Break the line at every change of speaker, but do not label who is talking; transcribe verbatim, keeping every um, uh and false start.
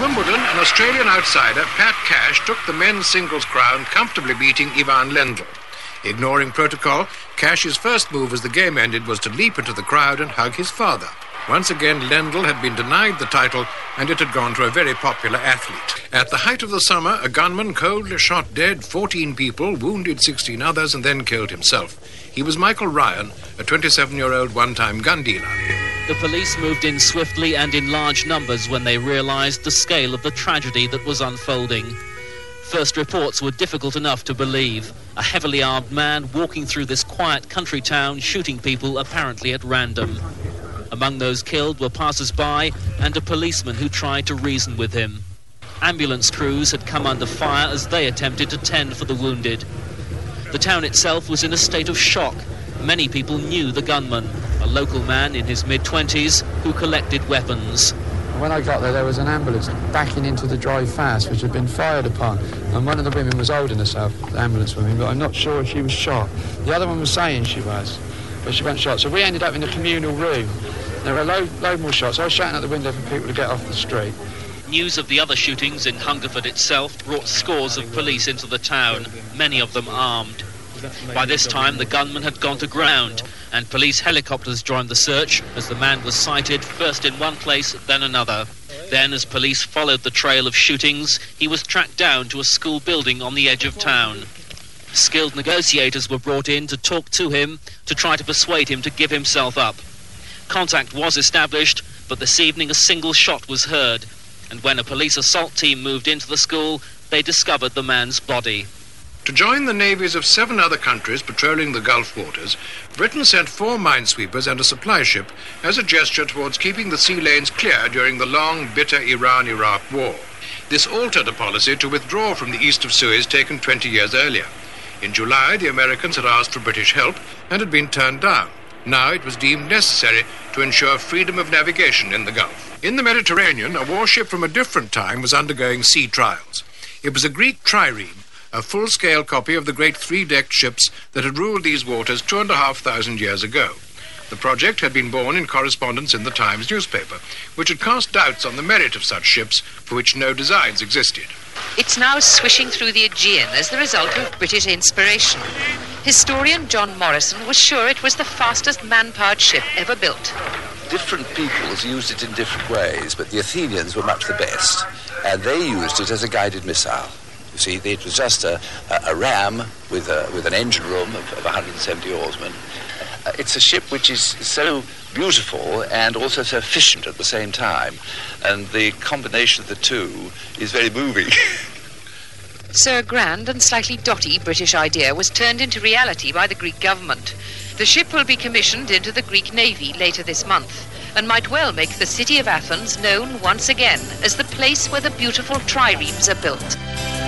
Wimbledon, an Australian outsider, Pat Cash, took the men's singles crown, comfortably beating Ivan Lendl. Ignoring protocol, Cash's first move as the game ended was to leap into the crowd and hug his father. Once again, Lendl had been denied the title, and it had gone to a very popular athlete. At the height of the summer, a gunman coldly shot dead fourteen people, wounded sixteen others, and then killed himself. He was Michael Ryan, a twenty-seven-year-old one-time gun dealer.
The police moved in swiftly and in large numbers when they realised the scale of the tragedy that was unfolding. First reports were difficult enough to believe. A heavily armed man walking through this quiet country town, shooting people apparently at random. Among those killed were passers-by and a policeman who tried to reason with him. Ambulance crews had come under fire as they attempted to tend for the wounded. The town itself was in a state of shock. Many people knew the gunman, a local man in his mid-twenties who collected weapons.
When I got there, there was an ambulance backing into the drive fast, which had been fired upon, and one of the women was holding herself, the ambulance woman, but I'm not sure if she was shot. The other one was saying she was, but she wasn't shot. So we ended up in a communal room. There were loads load more shots. I was shouting out the window for people to get off the street.
News of the other shootings in Hungerford itself brought scores of police into the town, many of them armed. By this time, the gunman had gone to ground, and police helicopters joined the search as the man was sighted first in one place, then another. Then, as police followed the trail of shootings, he was tracked down to a school building on the edge of town. Skilled negotiators were brought in to talk to him, to try to persuade him to give himself up. Contact was established, but this evening a single shot was heard, and when a police assault team moved into the school, they discovered the man's body.
To join the navies of seven other countries patrolling the Gulf waters, Britain sent four minesweepers and a supply ship as a gesture towards keeping the sea lanes clear during the long, bitter Iran-Iraq war. This altered a policy to withdraw from the east of Suez taken twenty years earlier. In July, the Americans had asked for British help and had been turned down. Now it was deemed necessary to ensure freedom of navigation in the Gulf. In the Mediterranean, a warship from a different time was undergoing sea trials. It was a Greek trireme, a full-scale copy of the great three-decked ships that had ruled these waters two and a half thousand years ago. The project had been born in correspondence in the Times newspaper, which had cast doubts on the merit of such ships for which no designs existed.
It's now swishing through the Aegean as the result of British inspiration. Historian John Morrison was sure it was the fastest man-powered ship ever built.
Different peoples used it in different ways, but the Athenians were much the best, and they used it as a guided missile. You see, it was just a, a, a ram with a, with an engine room of, of one hundred seventy oarsmen. Uh, it's a ship which is so beautiful and also so efficient at the same time, and the combination of the two is very moving.
So a grand and slightly dotty British idea was turned into reality by the Greek government. The ship will be commissioned into the Greek Navy later this month, and might well make the city of Athens known once again as the place where the beautiful triremes are built.